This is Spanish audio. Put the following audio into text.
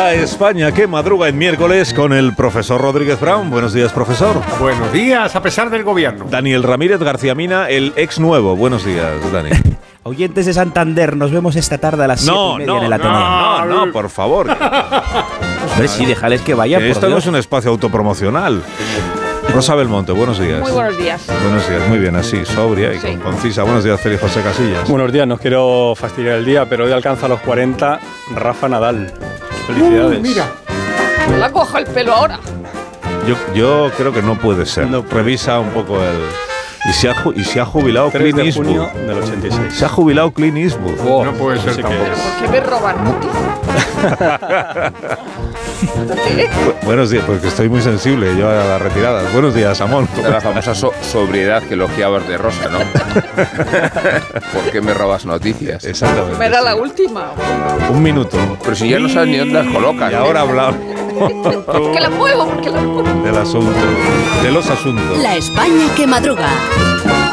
La España que madruga en miércoles con el profesor Rodríguez Brown. Buenos días, profesor. Buenos días, a pesar del gobierno. Daniel Ramírez García Mina, el ex nuevo. Buenos días, Dani. Oyentes de Santander, nos vemos esta tarde a las 7:30 en el Ateneo. No, por favor. Hombre, sí, déjales que vayan. Esto no es un espacio autopromocional. Rosa Belmonte, buenos días. Muy buenos días. Buenos días, muy bien, así, sobria y concisa. Buenos días, Félix José Casillas. Buenos días, no os quiero fastidiar el día, pero hoy alcanza los 40 Rafa Nadal. Felicidades. Mira. No la coja el pelo ahora. Yo creo que no puede ser. No puede. Revisa un poco el... Y se ha jubilado 3 Clint de Eastwood. junio del 86. Se ha jubilado Clint Eastwood. Oh, No puede ser sé tampoco. qué es. ¿Por qué me roban noticias? Buenos días, porque estoy muy sensible yo a las retiradas. Buenos días, Amón. De la famosa sobriedad que elogiabas de Rosa, ¿no? ¿Por qué me robas noticias? Exactamente. Me era la sí. última. Un minuto. Pero si ya no sabes ni dónde las colocas. Y ahora hablamos Porque la muevo, porque la muevo. del asunto, de los asuntos. La España que madruga.